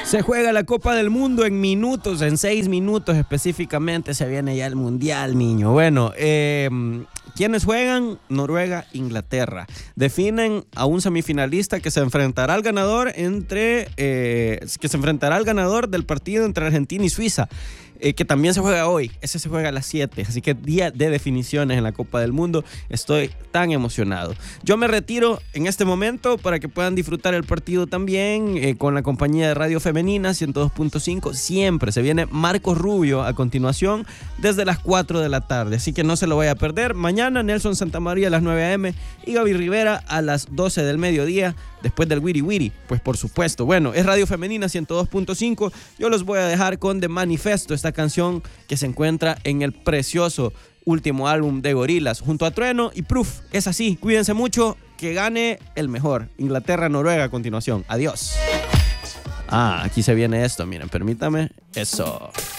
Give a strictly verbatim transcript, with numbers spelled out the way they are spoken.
Se juega la Copa del Mundo en minutos, en seis minutos específicamente se viene ya el Mundial, niño. Bueno, eh, ¿quiénes juegan? Noruega, Inglaterra. Definen a un semifinalista que se enfrentará al ganador entre eh, que se enfrentará al ganador del partido entre Argentina y Suiza. Eh, que también se juega hoy, ese se juega a las siete, así que día de definiciones en la Copa del Mundo. Estoy tan emocionado. Yo me retiro en este momento para que puedan disfrutar el partido también eh, con la compañía de Radio Femenina ciento dos punto cinco. Siempre se viene Marcos Rubio a continuación desde las cuatro de la tarde, así que no se lo vaya a perder. Mañana Nelson Santamaría a las nueve a eme y Gaby Rivera a las doce del mediodía, después del Wiri Wiri, pues por supuesto. Bueno, es Radio Femenina ciento dos punto cinco. Yo los voy a dejar con The Manifesto, esta canción que se encuentra en el precioso último álbum de Gorillaz junto a Trueno y Proof. Es así, cuídense mucho, que gane el mejor. Inglaterra-Noruega a continuación. Adiós. Ah, aquí se viene esto, miren, permítame. Eso.